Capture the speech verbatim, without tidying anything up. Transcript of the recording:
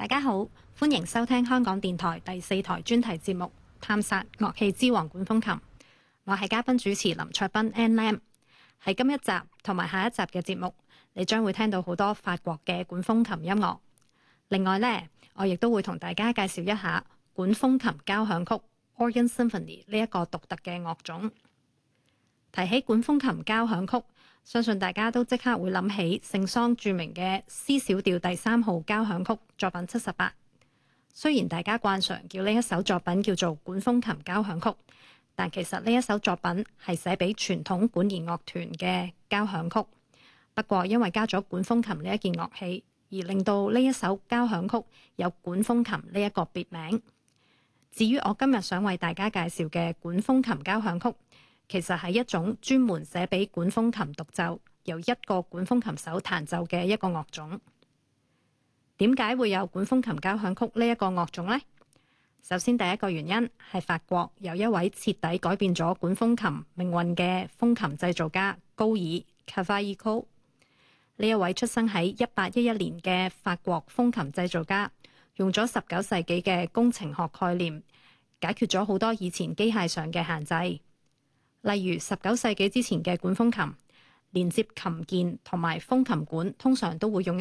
大家好，歡迎收聽香港電台第四台專題節目《探索樂器之王管風琴》。我係嘉賓主持林卓斌 Ann Lam。喺今一集同埋下一集嘅節目，你將會聽到好多法國嘅管風琴音樂。另外呢，我亦都會同大家介紹一下管風琴交響曲 Organ Symphony 呢一個獨特嘅樂種。提起管風琴交響曲，相信大家都即刻會諗起聖桑著名嘅 C 小調第三號交響曲作品七十八。雖然大家慣常叫呢一首作品叫做管風琴交響曲，但其實呢一首作品係寫俾傳統管弦樂團嘅交響曲。不過因為加咗管風琴呢一件樂器，而令到呢一首交響曲有管風琴呢一個別名。至於我今日想為大家介紹嘅管風琴交響曲，其實係一種專門寫俾管風琴獨奏，由一個管風琴手彈奏嘅一個樂種。點解會有管風琴交響曲呢一個樂種呢？首先第一個原因係法國有一位徹底改變咗管風琴命運嘅風琴製造家高爾 Cavaillé。呢一位出生喺一八一一年嘅法國風琴製造家，用咗十九世紀嘅工程學概念，解決咗好多以前機械上嘅限制。例如十九世紀之前嘅管風琴，連接琴鍵同埋風琴管通常都會用